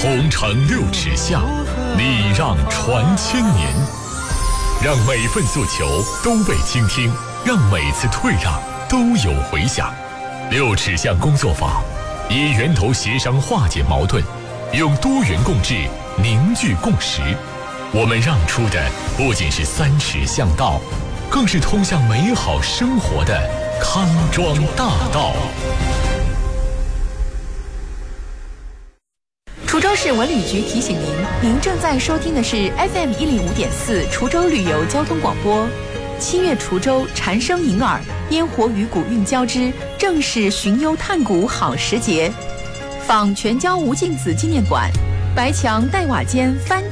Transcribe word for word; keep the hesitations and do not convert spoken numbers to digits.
红尘六尺下，礼让传千年。让每份诉求都被倾听，让每次退让都有回响。六尺巷工作坊以源头协商化解矛盾，用多元共治凝聚共识。我们让出的不仅是三尺巷道，更是通向美好生活的康庄大道。 滁州市文旅局提醒您，您正在收听的是 F M 一零五点四滁州旅游交通广播。七月滁州蝉声迎耳，烟火与古韵交织，正是寻幽探古好时节。访全椒吴敬梓纪念馆，白墙黛瓦间翻